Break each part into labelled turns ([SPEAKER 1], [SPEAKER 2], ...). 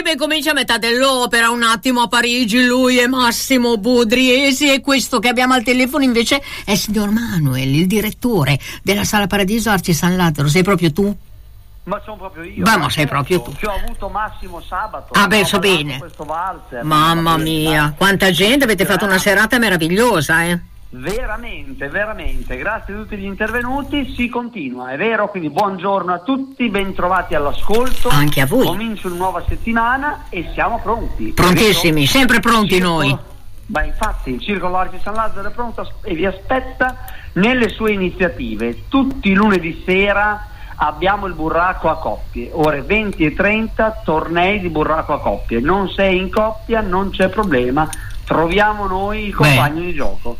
[SPEAKER 1] film comincia a metà dell'opera, un attimo a Parigi, lui è Massimo Budriesi e questo che abbiamo al telefono invece è il signor Manuel, il direttore della Sala Paradiso Arci San Lazzaro. Sei proprio tu?
[SPEAKER 2] Ma sono proprio io.
[SPEAKER 1] Ma sei proprio tu.
[SPEAKER 2] Che ho avuto Massimo sabato.
[SPEAKER 1] Ah beh, so bene.
[SPEAKER 2] Questo valzer,
[SPEAKER 1] Mamma mia, quanta gente, avete fatto una serata meravigliosa,
[SPEAKER 2] Veramente, grazie a tutti gli intervenuti, si continua, è vero, quindi buongiorno a tutti, bentrovati all'ascolto.
[SPEAKER 1] Anche a voi.
[SPEAKER 2] Comincia una nuova settimana e siamo pronti.
[SPEAKER 1] Prontissimi, sempre pronti noi.
[SPEAKER 2] Ma infatti il Circolo Arci San Lazzaro è pronto e vi aspetta nelle sue iniziative. Tutti i lunedì sera abbiamo il burraco a coppie, ore 20 e 30, tornei di burraco a coppie. Non sei in coppia, non c'è problema. Troviamo noi il compagno di gioco.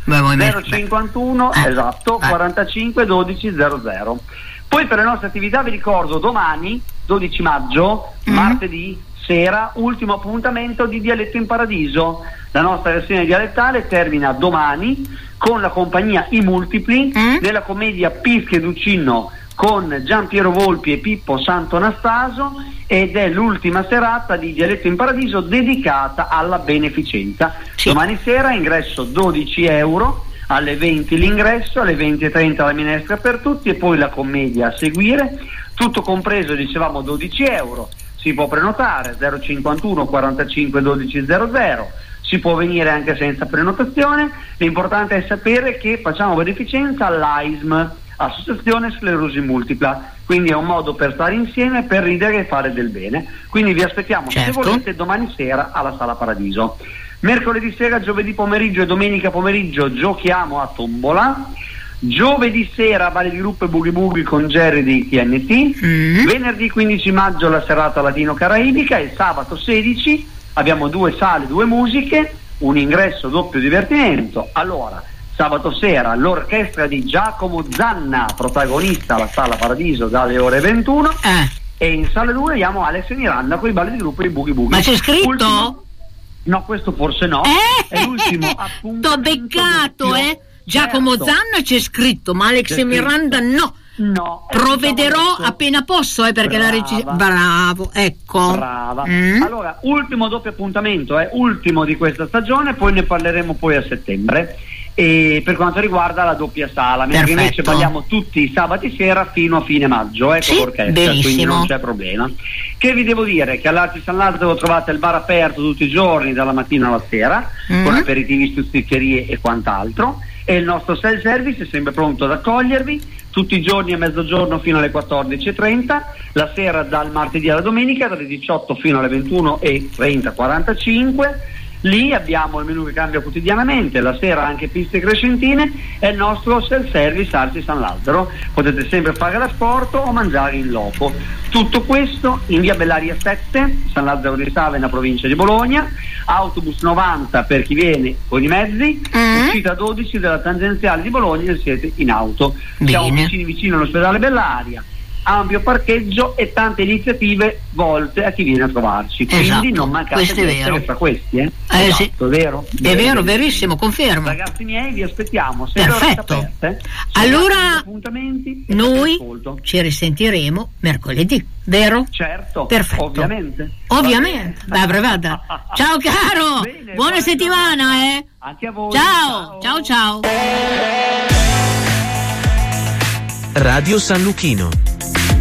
[SPEAKER 2] 051 esatto 45 12 00. Poi per le nostre attività vi ricordo domani 12 maggio martedì sera ultimo appuntamento di Dialetto in Paradiso. La nostra versione dialettale termina domani con la compagnia I Multipli nella commedia Pischia d'Uccinno con Giampiero Volpi e Pippo Sant'Anastaso, ed è l'ultima serata di Dialetto in Paradiso dedicata alla beneficenza. Domani sera ingresso 12 euro, alle 20 l'ingresso, alle 20:30 la minestra per tutti e poi la commedia a seguire, tutto compreso dicevamo 12 euro. Si può prenotare 051 45 12 00, si può venire anche senza prenotazione. L'importante è sapere che facciamo beneficenza all'AISM, Associazione Sclerosi Multipla, quindi è un modo per stare insieme, per ridere e fare del bene. Quindi vi aspettiamo, se volete, domani sera alla Sala Paradiso. Mercoledì sera, giovedì pomeriggio e domenica pomeriggio giochiamo a tombola. Giovedì sera Balli di Gruppo e Boogie Boogie con Jerry di TNT. Venerdì 15 maggio la serata latino-caraibica e sabato 16 abbiamo 2 sale, 2 musiche, un ingresso doppio divertimento. Allora, sabato sera l'orchestra di Giacomo Zanna, protagonista alla Sala Paradiso dalle ore 21, e in sala 2 abbiamo Alex Miranda con i Balli di Gruppo e i Boogie Boogie.
[SPEAKER 1] Ma c'è scritto?
[SPEAKER 2] No, questo forse no. È l'ultimo appuntamento.
[SPEAKER 1] T'ho beccato, Giacomo Zanna c'è scritto, ma Alex e Miranda no.
[SPEAKER 2] No,
[SPEAKER 1] provvederò appena posso, perché la regia. Bravo, ecco.
[SPEAKER 2] Brava. Allora, ultimo doppio appuntamento, ultimo di questa stagione, poi ne parleremo poi a settembre. E per quanto riguarda la doppia sala, mentre invece balliamo tutti i sabati sera fino a fine maggio, con l'orchestra, quindi non c'è problema. Che vi devo dire? Che all'Arci San Lazzaro trovate il bar aperto tutti i giorni, dalla mattina alla sera, con aperitivi, stuzzicherie e quant'altro, e il nostro self-service è sempre pronto ad accogliervi tutti i giorni a mezzogiorno fino alle 14:30, la sera dal martedì alla domenica dalle 18 fino alle 21:30, 45. Lì abbiamo il menù che cambia quotidianamente, la sera anche piste crescentine e il nostro self-service Arci San Lazzaro. Potete sempre fare l'asporto o mangiare in loco. Tutto questo in via Bellaria 7, San Lazzaro di Savena, provincia di Bologna, autobus 90 per chi viene con i mezzi, uscita 12 della tangenziale di Bologna se siete in auto. Siamo vicino all'ospedale Bellaria, ampio parcheggio e tante iniziative volte a chi viene a trovarci, quindi non mancate di essere fra questi. Esatto, vero?
[SPEAKER 1] È vero, verissimo, confermo.
[SPEAKER 2] Ragazzi miei, vi aspettiamo sempre aperte.
[SPEAKER 1] Allora
[SPEAKER 2] appuntamenti
[SPEAKER 1] noi ci risentiremo mercoledì, vero?
[SPEAKER 2] Certo,
[SPEAKER 1] perfetto,
[SPEAKER 2] ovviamente.
[SPEAKER 1] Vada. Ciao caro, bene, buona settimana,
[SPEAKER 2] anche a voi.
[SPEAKER 1] Ciao.
[SPEAKER 3] Radio San Luchino.